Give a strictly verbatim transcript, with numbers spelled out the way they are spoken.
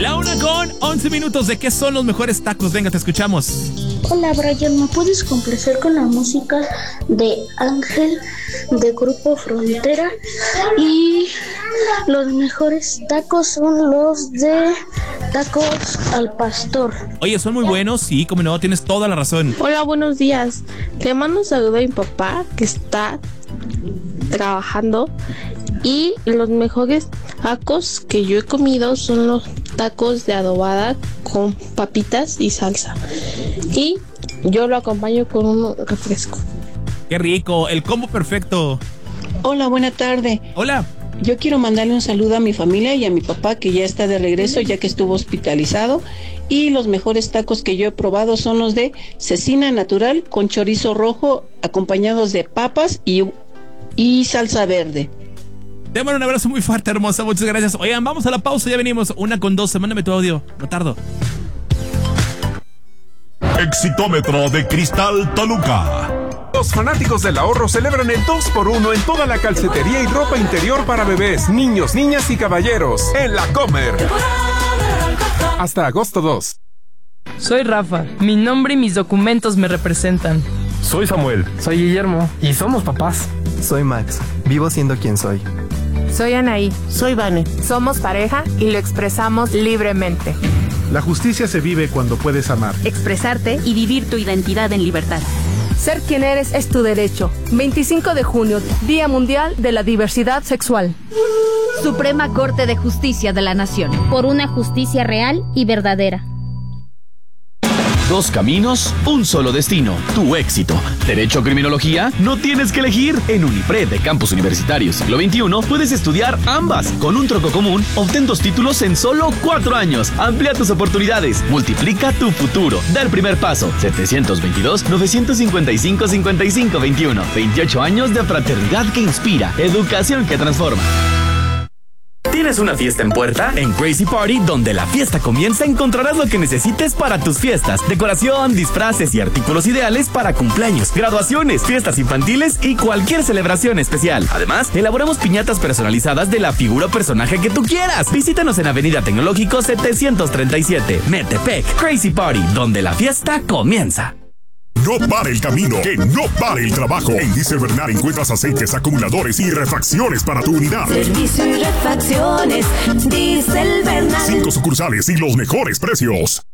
La una con once minutos. ¿De qué son los mejores tacos? Venga, te escuchamos. Hola Brian, ¿me puedes complacer con la música de Ángel de Grupo Frontera? Y los mejores tacos son los de tacos al pastor. Oye, son muy buenos, sí, como no, tienes toda la razón. Hola, buenos días. Le mando un saludo a mi papá que está trabajando. Y los mejores tacos que yo he comido son los tacos de adobada con papitas y salsa. Y yo lo acompaño con un refresco. ¡Qué rico! El combo perfecto. Hola, buena tarde. Hola. Yo quiero mandarle un saludo a mi familia y a mi papá que ya está de regreso ya que estuvo hospitalizado. Y los mejores tacos que yo he probado son los de cecina natural con chorizo rojo acompañados de papas y, y salsa verde. Te mando un abrazo muy fuerte, hermosa. Muchas gracias. Oigan, vamos a la pausa. Ya venimos. Una con doce. Mándame tu audio. No tardo. Exitómetro de Cristal Toluca. Los fanáticos del ahorro celebran el dos por uno en toda la calcetería y ropa interior para bebés, niños, niñas y caballeros. En La Comer. Hasta agosto dos. Soy Rafa. Mi nombre y mis documentos me representan. Soy Samuel. Soy Guillermo. Y somos papás. Soy Max. Vivo siendo quien soy. Soy Anaí. Soy Vane. Somos pareja y lo expresamos libremente. La justicia se vive cuando puedes amar, expresarte y vivir tu identidad en libertad. Ser quien eres es tu derecho. veinticinco de junio, Día Mundial de la Diversidad Sexual. Suprema Corte de Justicia de la Nación. Por una justicia real y verdadera. Dos caminos, un solo destino, tu éxito. Derecho o criminología, no tienes que elegir. En Unipred de Campus Universitario Siglo veintiuno puedes estudiar ambas. Con un tronco común, obtén dos títulos en solo cuatro años. Amplía tus oportunidades, multiplica tu futuro. Da el primer paso. setecientos veintidós, novecientos cincuenta y cinco, cincuenta y cinco veintiuno. veintiocho años de fraternidad que inspira, educación que transforma. ¿Tienes una fiesta en puerta? En Crazy Party, donde la fiesta comienza, encontrarás lo que necesites para tus fiestas. Decoración, disfraces y artículos ideales para cumpleaños, graduaciones, fiestas infantiles y cualquier celebración especial. Además, elaboramos piñatas personalizadas de la figura o personaje que tú quieras. Visítanos en Avenida Tecnológico setecientos treinta y siete, Metepec. Crazy Party, donde la fiesta comienza. No pare el camino, que no pare el trabajo. En Diesel Bernal encuentras aceites, acumuladores y refacciones para tu unidad. Servicio y refacciones, Diesel Bernal. Cinco sucursales y los mejores precios.